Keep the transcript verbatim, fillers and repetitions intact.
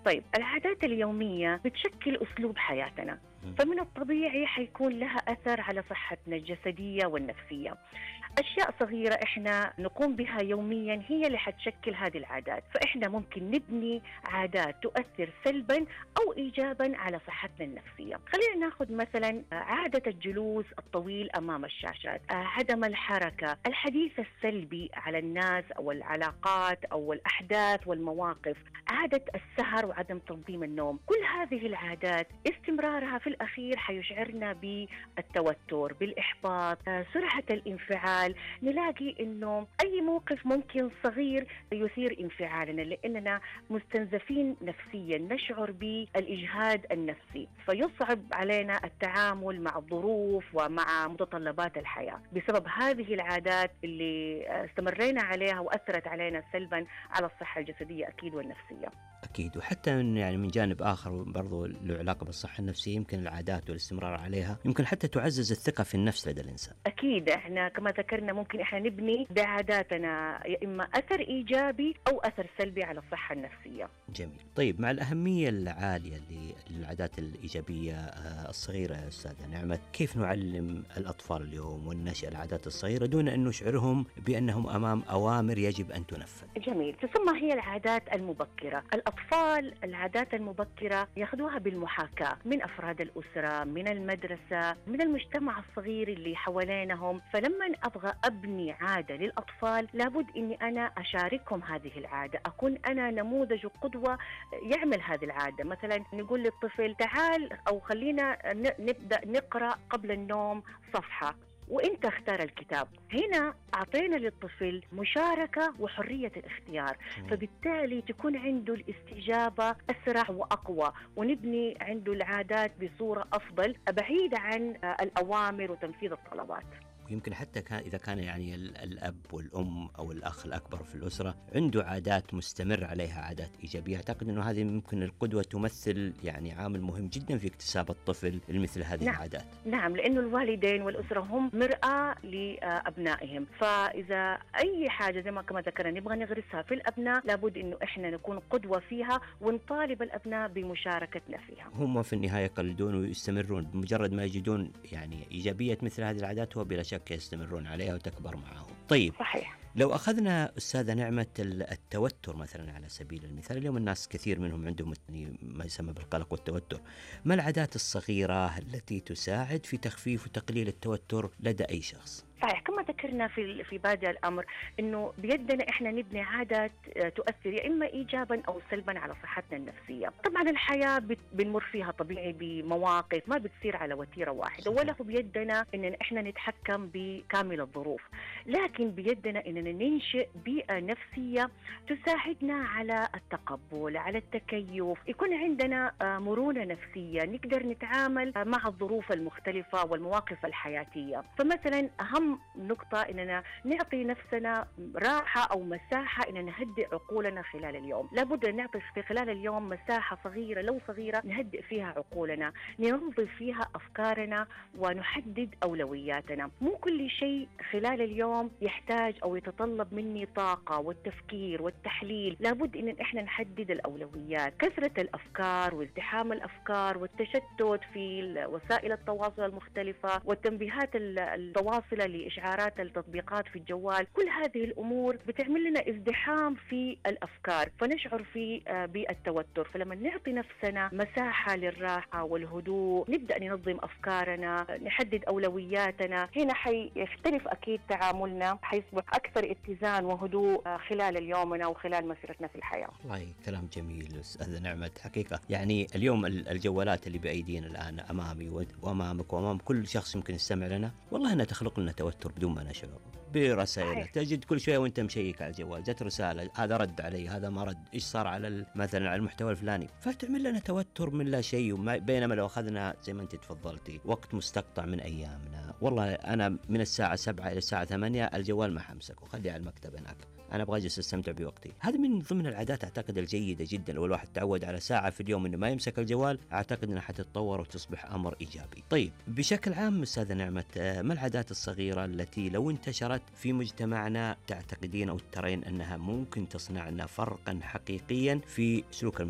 طيب العادات اليومية بتشكل أسلوب حياتنا، فمن الطبيعي حيكون لها أثر على صحتنا الجسدية والنفسية. أشياء صغيرة إحنا نقوم بها يوميا هي اللي حتشكل هذه العادات، فإحنا ممكن نبني عادات تؤثر سلبا أو إيجابا على صحتنا النفسية. خلينا ناخذ مثلا عادة الجلوس الطويل أمام الشاشات، عدم الحركة، الحديث السلبي على الناس أو العلاقات أو الأحداث والمواقف، عادة السهر وعدم تنظيم النوم. كل هذه العادات استمرارها في الأخير حيشعرنا بالتوتر، بالإحباط، سرعة الانفعال. نلاقي إنه أي موقف ممكن صغير يثير انفعالنا لأننا مستنزفين نفسيا، نشعر بالإجهاد النفسي، فيصعب علينا التعامل مع الظروف ومع متطلبات الحياة بسبب هذه العادات اللي استمرينا عليها وأثرت علينا سلبا على الصحة الجسدية أكيد والنفسية. أكيد. وحتى من يعني من جانب آخر برضو له علاقة بالصحة النفسية، يمكن العادات والاستمرار عليها يمكن حتى تعزز الثقة في النفس لدى الإنسان. أكيد إحنا كما ذكرنا ممكن إحنا نبني بعاداتنا يا إما أثر إيجابي أو أثر سلبي على الصحة النفسية. جميل. طيب مع الأهمية العالية للعادات الإيجابية الصغيرة يا أستاذة نعمة، كيف نعلم الأطفال اليوم والنشأ العادات الصغيرة دون أن نشعرهم بأنهم أمام أوامر يجب أن تنفذ؟ جميل. تسمى هي العادات المبكرة. الأطفال العادات المبكرة يأخذوها بالمحاكاة من أفراد الأسرة، من المدرسة، من المجتمع الصغير اللي حوالينهم. فلما أبغى أبني عادة للأطفال لابد أني أنا أشاركهم هذه العادة، أكون أنا نموذج وقدوة يعمل هذه العادة. مثلا نقول للطفل تعال أو خلينا نبدأ نقرأ قبل النوم صفحة وإنت اختار الكتاب. هنا أعطينا للطفل مشاركة وحرية الاختيار، فبالتالي تكون عنده الاستجابة أسرع وأقوى، ونبني عنده العادات بصورة أفضل بعيد عن الأوامر وتنفيذ الطلبات. ويمكن حتى كان إذا كان يعني الأب والأم أو الأخ الأكبر في الأسرة عنده عادات مستمر عليها، عادات إيجابية، أعتقد أنه هذه ممكن القدوة تمثل يعني عامل مهم جدا في اكتساب الطفل لمثل هذه نعم. العادات. نعم، لأنه الوالدين والأسرة هم مرآة لأبنائهم، فإذا أي حاجة زي ما كما ذكرنا نبغى نغرسها في الأبناء لابد أنه إحنا نكون قدوة فيها ونطالب الأبناء بمشاركتنا فيها. هم في النهاية يقلدون ويستمرون بمجرد ما يجدون يعني إيجابية مثل هذه العادات، هو بلا شك يستمرون عليها وتكبر معهم. طيب صحيح. لو أخذنا أستاذة نعمة التوتر مثلا على سبيل المثال، اليوم الناس كثير منهم عندهم ما يسمى بالقلق والتوتر، ما العادات الصغيرة التي تساعد في تخفيف وتقليل التوتر لدى أي شخص؟ صحيح، كما ذكرنا في في بادئ الأمر إنه بيدنا إحنا نبني عادات تؤثر يا إما إيجابا أو سلبا على صحتنا النفسية. طبعا الحياة بنمر فيها طبيعي بمواقف ما بتصير على وتيرة واحدة، ولا هو بيدنا إن إحنا نتحكم بكامل الظروف، لكن بيدنا إننا ننشئ بيئة نفسية تساعدنا على التقبل، على التكيف، يكون عندنا مرونة نفسية، نقدر نتعامل مع الظروف المختلفة والمواقف الحياتية. فمثلا أهم نقطة إننا نعطي نفسنا راحة أو مساحة إننا نهدئ عقولنا خلال اليوم. لابد أن نعطي في خلال اليوم مساحة صغيرة لو صغيرة نهدئ فيها عقولنا، ننظف فيها أفكارنا ونحدد أولوياتنا. مو كل شيء خلال اليوم يحتاج أو يتطلب مني طاقة والتفكير والتحليل، لابد إن إحنا نحدد الأولويات. كثرة الأفكار والازدحام الأفكار والتشتت في وسائل التواصل المختلفة والتنبيهات التواصلة لإشعارات التطبيقات في الجوال، كل هذه الأمور بتعمل لنا ازدحام في الأفكار فنشعر في بالتوتر. فلما نعطي نفسنا مساحة للراحة والهدوء، نبدأ ننظم أفكارنا، نحدد أولوياتنا، هنا حيختلف أكيد تعاملنا، حيصبح أكثر اتزان وهدوء خلال اليومنا وخلال مسيرتنا في الحياة. والله كلام جميل أستاذة نعمة. حقيقة يعني اليوم الجوالات اللي بأيدينا الآن أمامي وأمامك وأمام كل شخص يمكن يستمع لنا، والله أنها تخلق لنا توتر بدون ما نشعر برسائل. تجد كل شوية وانت مشيك على الجوال جت رسالة، هذا رد علي، هذا ما رد، ايش صار على مثلا على المحتوى الفلاني، فتعمل لنا توتر من لا شيء. بينما لو أخذنا زي ما انت تفضلتي وقت مستقطع من أيامنا، والله أنا من الساعة سبعة إلى الساعة ثمانية الجوال ما حمسك وخلي على المكتب هناك، أنا أبغى أجلس أستمتع بوقتي. هذا من ضمن العادات أعتقد الجيدة جدا. لو الواحد تعود على ساعة في اليوم إنه ما يمسك الجوال، أعتقد أنها حتتطور وتصبح أمر إيجابي. طيب بشكل عام أستاذة نعمة، ما العادات الصغيرة التي لو انتشرت في مجتمعنا تعتقدين أو ترين أنها ممكن تصنع لنا فرقا حقيقيا في سلوك